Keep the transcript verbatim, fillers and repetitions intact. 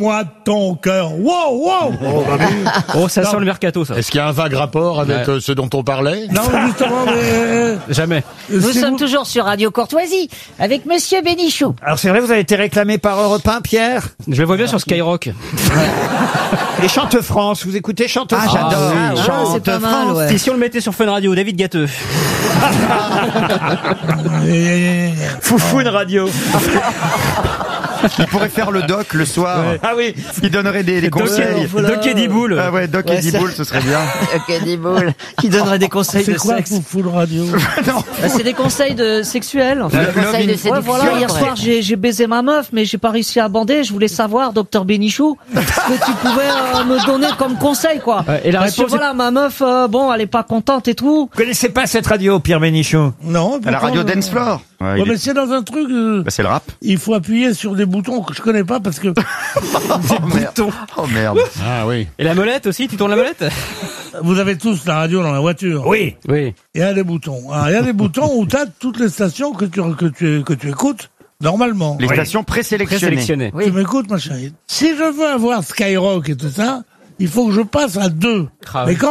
Moi, ton cœur. Wow, wow. Oh, bah oui. Oh, ça Non. sent le mercato, ça. Est-ce qu'il y a un vague rapport avec Ouais. euh, ce dont on parlait? Non, justement, mais... euh, Jamais. Nous c'est sommes vous- toujours sur Radio Courtoisie avec Monsieur Bénichou. Alors c'est vrai, vous avez été réclamé par Europe un, Pierre. Je le vois bien sur Skyrock. Et Chante France, vous écoutez Chante Ah, France? j'adore. Ah, ouais, Chante c'est pas mal, France. ouais. Et si on le mettait sur Fun Radio, David Gatteux. euh, Foufoune Radio. Il pourrait faire le doc le soir. Ah oui. Il donnerait des, des Doc conseils. et- Doc et Diboule. Ah ouais, Doc Ouais, et ça- Diboule, ce serait bien. Ok, des boules. Qui donnerait des conseils C'est de quoi, sexe. Foufou le radio? Bah, c'est des conseils de sexuels. Des conseils de Ouais, voilà, hier soir, j'ai, j'ai baisé ma meuf, mais j'ai pas réussi à bander. Je voulais savoir, docteur Bénichou, ce que tu pouvais euh, me donner comme conseil, quoi. Ouais, et la Parce que réponse est- voilà, ma meuf, euh, bon, elle est pas contente et tout. Vous connaissez pas cette radio, Pierre Bénichou? Non. À la pourtant, radio euh, Dance Floor. Ouais, Ouais, il est- mais c'est dans un truc, euh, bah, c'est le rap. il faut appuyer sur des boutons que je connais pas parce que Oh merde. Oh merde. Ah oui. Et la molette aussi, tu tournes la molette? vous avez tous la radio dans la voiture. Oui. Oui. Il y a des boutons. Alors, il y a des boutons où tu as toutes les stations que tu, que tu, que tu écoutes normalement. Les stations présélectionnées. Présélectionné. Tu m'écoutes, ma chérie. Si je veux avoir Skyrock et tout ça, il faut que je passe à deux. Ah Mais ouais. quand